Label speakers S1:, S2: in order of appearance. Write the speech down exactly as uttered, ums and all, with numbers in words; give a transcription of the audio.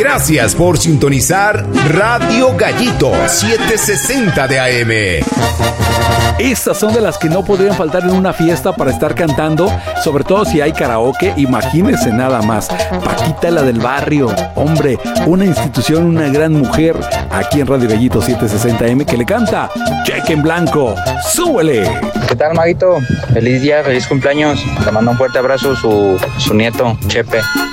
S1: Gracias por sintonizar Radio Gallito setecientos sesenta de A M.
S2: Estas son de las que no podrían faltar en una fiesta para estar cantando, sobre todo si hay karaoke. Imagínense nada más. Paquita, la del barrio, hombre, una institución, una gran mujer, aquí en Radio Gallito setecientos sesenta A M, que le canta Cheque en Blanco. ¡Súbele!
S3: ¿Qué tal, Maguito? Feliz día, feliz cumpleaños. Le mando un fuerte abrazo su, su nieto, Chepe.